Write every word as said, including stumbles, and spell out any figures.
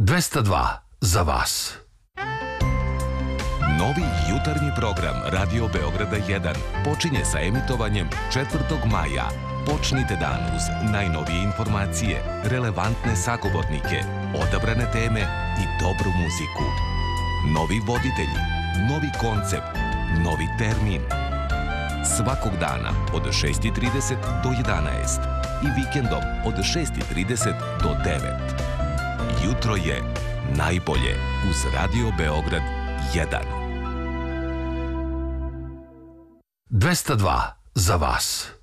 dvesta dva za vas. Novi jutarnji program Radio Beograda jedan počinje sa emitovanjem četvrtog maja. Počnite dan uz najnovije informacije, relevantne sagovornike, odabrane teme i dobru muziku. Novi voditelji, novi koncept, novi termin. Svakog dana od šest i trideset do jedanaest i vikendom od šest i trideset do devet. Jutro je najbolje uz Radio Beograd jedan. dvesta dva za vas.